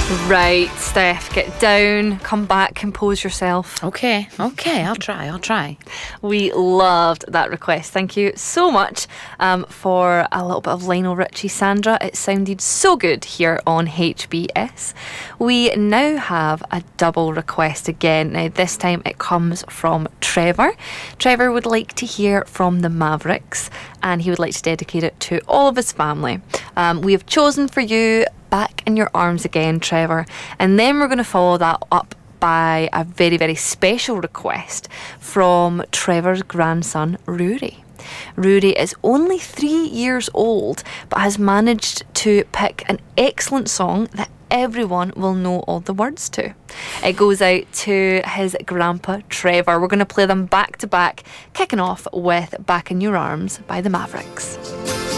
Right, Steph, get down, come back, compose yourself. Okay, I'll try. We loved that request. Thank you so much for a little bit of Lionel Richie, Sandra. It sounded so good here on HBS. We now have a double request again. Now, this time it comes from Trevor. Trevor would like to hear from the Mavericks, and he would like to dedicate it to all of his family. We have chosen for you Back in Your Arms Again, Trevor, and then we're going to follow that up by a very, very special request from Trevor's grandson, Rory. Rory is only 3 years old, but has managed to pick an excellent song that everyone will know all the words to. It goes out to his grandpa, Trevor. We're going to play them back to back, kicking off with Back in Your Arms by the Mavericks.